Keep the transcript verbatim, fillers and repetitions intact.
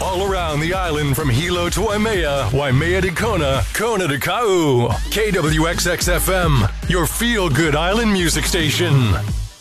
All around the island from Hilo to Waimea, Waimea to Kona, Kona to Kau. K W X X F M, your feel-good island music station.